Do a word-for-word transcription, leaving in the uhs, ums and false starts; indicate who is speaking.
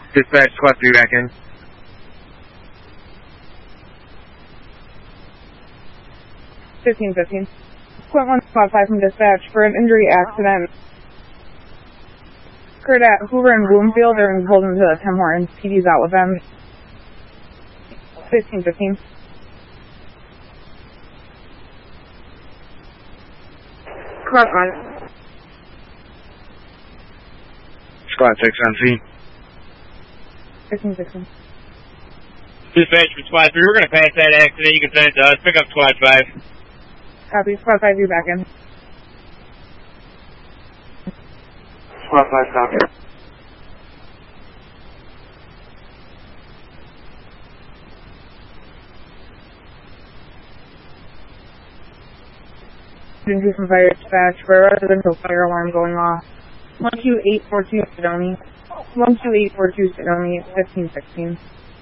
Speaker 1: Dispatch, squad three back in.
Speaker 2: fifteen fifteen. Squad one, squad five from dispatch for an injury accident. Occurred at Hoover and Bloomfield. They're pulled into the Tim Hortons. P D's out with them. fifteen fifteen. Squad one.
Speaker 1: Squad six on scene.
Speaker 2: fifteen sixteen.
Speaker 3: Dispatch from squad three, we're going to pass that accident. You can send it to us. Pick up squad five.
Speaker 2: Copy. Squad five, you back in.
Speaker 1: Squad five, copy.
Speaker 2: Two from fire dispatch for a residential fire alarm going off. one two eight four two Sedoni. one two eight four two Sedoni, fifteen sixteen.